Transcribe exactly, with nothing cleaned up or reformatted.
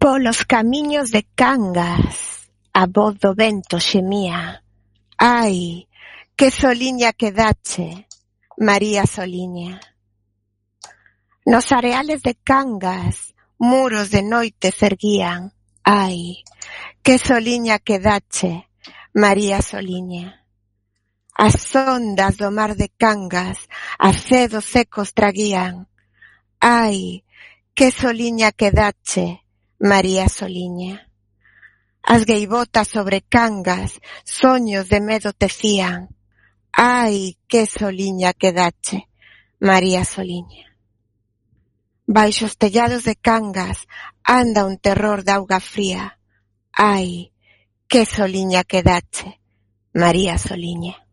Polos camiños de Cangas a voz do vento xemía. Ai, que soliña quedache, María Soliña. Nos areales de Cangas, muros de noite se erguían. Ai, que soliña quedache, María Soliña. As ondas do mar de Cangas, acedos secos traguían. Ai, que soliña quedache, María Soliña. As gaivotas sobre Cangas, soños de medo tecían. Ai, que soliña quedache, María Soliña. Baixo os tellados de Cangas anda un terror de auga fría. Ai, que soliña quedache, María Soliña.